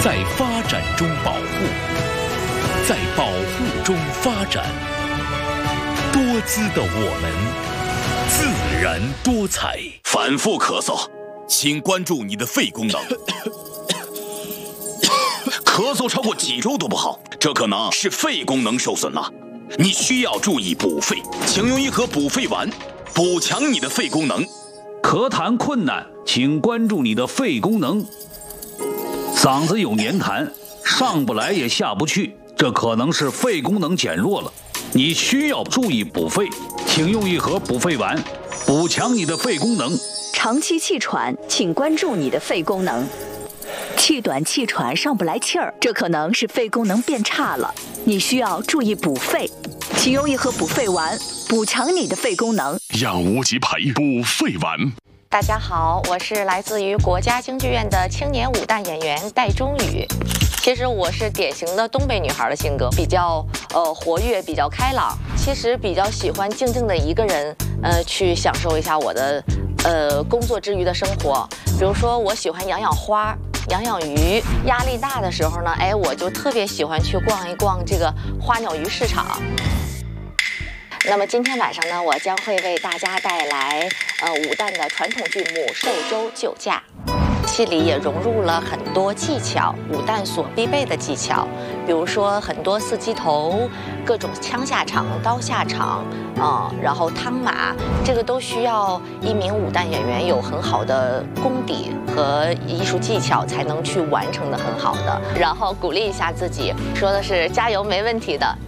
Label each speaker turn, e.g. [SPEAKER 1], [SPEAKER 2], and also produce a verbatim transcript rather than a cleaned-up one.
[SPEAKER 1] 在发展中保护，在保护中发展。多姿的我们，自然多彩。
[SPEAKER 2] 反复咳嗽，请关注你的肺功能。咳嗽超过几周都不好，这可能是肺功能受损了。你需要注意补肺，请用一盒补肺丸，补强你的肺功能。
[SPEAKER 3] 咳痰困难，请关注你的肺功能。嗓子有黏痰，上不来也下不去，这可能是肺功能减弱了。你需要注意补肺，请用一盒补肺丸，补强你的肺功能。
[SPEAKER 4] 长期气喘，请关注你的肺功能。气短气喘上不来气儿，这可能是肺功能变差了，你需要注意补肺，请用一盒补肺丸，补强你的肺功能。
[SPEAKER 5] 养无极培补肺丸。
[SPEAKER 6] 大家好，我是来自于国家京剧院的青年武旦演员戴中宇。其实我是典型的东北女孩的性格，比较呃活跃，比较开朗。其实比较喜欢静静的一个人，呃，去享受一下我的呃工作之余的生活。比如说，我喜欢养养花。养养鱼，压力大的时候呢，哎，我就特别喜欢去逛一逛这个花鸟鱼市场。那么今天晚上呢，我将会为大家带来呃武旦的传统剧目《寿州救驾》，戏里也融入了很多技巧，武旦所必备的技巧，比如说很多四击头、各种枪下场、刀下场啊、呃，然后汤马，这个都需要一名武旦演员有很好的功底和艺术技巧才能去完成的很好的。然后鼓励一下自己，说的是加油，没问题的。